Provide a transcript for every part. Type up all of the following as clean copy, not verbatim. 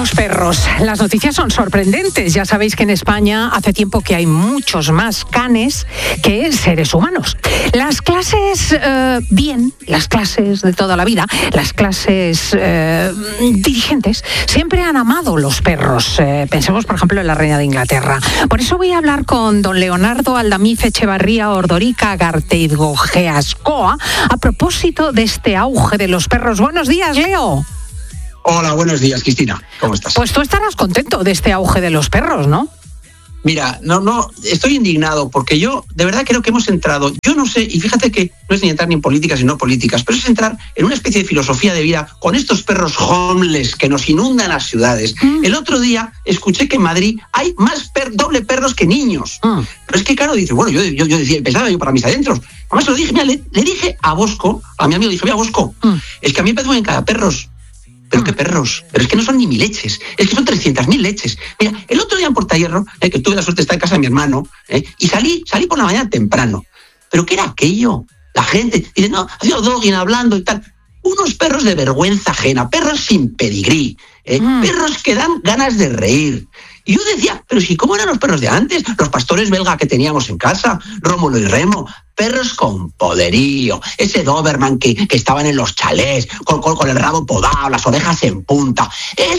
los perros. Las noticias son sorprendentes. Ya sabéis que en España hace tiempo que hay muchos más canes que seres humanos. Las clases, las clases de toda la vida, las clases dirigentes, siempre han amado los perros. Pensemos, por ejemplo, en la reina de Inglaterra. Por eso voy a hablar con don Leonardo Aldamiz Echevarría Ordorica Garteidgogeascoa a propósito de este auge de los perros. Buenos días, Leo. Hola, buenos días, Cristina. ¿Cómo estás? Pues tú estarás contento de este auge de los perros, ¿no? Mira, no, estoy indignado porque yo de verdad creo que hemos entrado, yo no sé, y fíjate que no es ni entrar ni en políticas ni no políticas, pero es entrar en una especie de filosofía de vida con estos perros homeless que nos inundan las ciudades. El otro día escuché que en Madrid hay más doble perros que niños. Pero es que claro, dice, bueno, yo decía, pensaba yo para mis adentros. Además lo dije, mira, le dije a Bosco, a mi amigo, dije, mira, Bosco, es que a mí me parece en cada perros. ¿Pero qué perros? Pero es que no son ni 1.000 leches, es que son 300.000 leches. Mira, el otro día en Portahierro, que tuve la suerte de estar en casa de mi hermano, y salí por la mañana temprano. ¿Pero qué era aquello? La gente dice, no, ha sido Doggin hablando y tal. Unos perros de vergüenza ajena, perros sin pedigrí, perros que dan ganas de reír. Y yo decía, pero si cómo eran los perros de antes, los pastores belga que teníamos en casa, Rómulo y Remo, perros con poderío, ese Doberman que estaban en los chalés, con el rabo podado, las orejas en punta.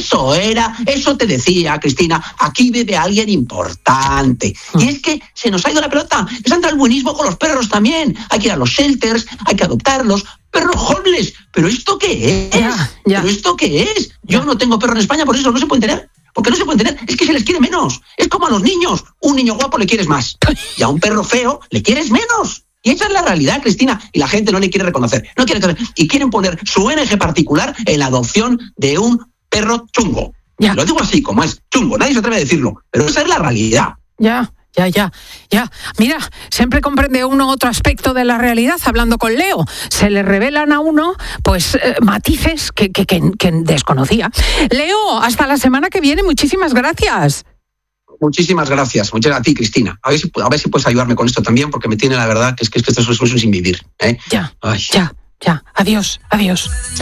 Eso te decía, Cristina, aquí vive alguien importante. Y es que se nos ha ido la pelota, les ha entrado el buenismo con los perros también. Hay que ir a los shelters, hay que adoptarlos. Perros homeless, ¿pero esto qué es? ¿Pero esto qué es? Yo no tengo perro en España, por eso no se puede tener. Porque no se puede tener, es que se les quiere menos. Es como a los niños. Un niño guapo le quieres más. Y a un perro feo le quieres menos. Y esa es la realidad, Cristina. Y la gente no le quiere reconocer. Y quieren poner su ONG particular en la adopción de un perro chungo. Lo digo así, como es chungo. Nadie se atreve a decirlo. Pero esa es la realidad. Ya. Mira, siempre comprende uno otro aspecto de la realidad hablando con Leo. Se le revelan a uno, pues, matices que desconocía. Leo, hasta la semana que viene. Muchísimas gracias. Muchísimas gracias. Muchas a ti, Cristina. A ver si puedes ayudarme con esto también, porque me tiene la verdad que esto es un sin vivir. Ya. Adiós.